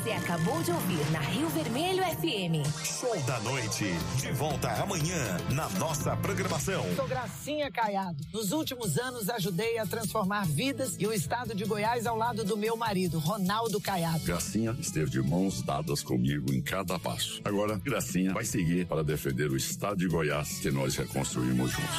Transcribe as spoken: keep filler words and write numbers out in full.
Você acabou de ouvir na Rio Vermelho F M. Show da noite. De volta amanhã na nossa programação. Sou Gracinha Caiado. Nos últimos anos ajudei a transformar vidas e o estado de Goiás ao lado do meu marido, Ronaldo Caiado. Gracinha esteve de mãos dadas comigo em cada passo. Agora, Gracinha vai seguir para defender o estado de Goiás que nós reconstruímos juntos.